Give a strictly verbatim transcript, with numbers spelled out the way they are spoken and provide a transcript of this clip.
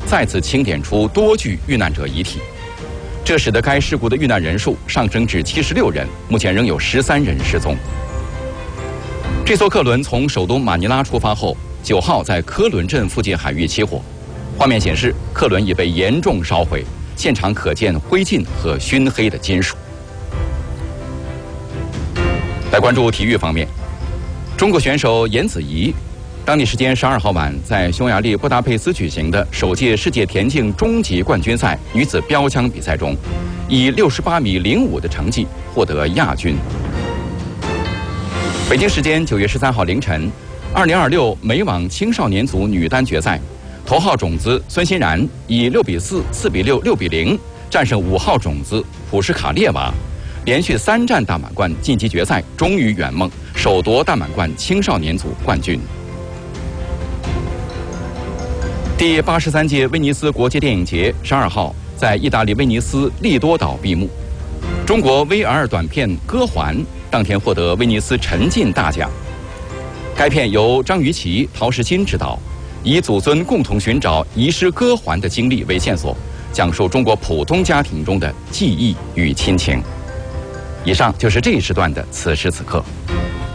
再次清点出多具遇难者遗体，这使得该事故的遇难人数上升至七十六人，目前仍有十三人失踪。这艘客轮从首都马尼拉出发后，九号在科伦镇附近海域起火，画面显示客轮已被严重烧毁，现场可见灰烬和熏黑的金属。来关注体育方面，中国选手颜子怡，当地时间十二号晚在匈牙利布达佩斯举行的首届世界田径终极冠军赛女子标枪比赛中，以六十八米零五的成绩获得亚军。北京时间九月十三号凌晨，二零二六美网青少年组女单决赛，头号种子孙欣然以六比四、四比六、六比零战胜五号种子普什卡列娃，连续三战大满贯晋级决赛，终于圆梦，首夺大满贯青少年组冠军。第八十三届威尼斯国际电影节十二号在意大利威尼斯利多岛闭幕。中国 V R 短片《歌环》当天获得威尼斯沉浸大奖。该片由张雨绮、陶石心执导，以祖孙共同寻找遗失歌环的经历为线索，讲述中国普通家庭中的记忆与亲情。以上就是这一时段的此时此刻。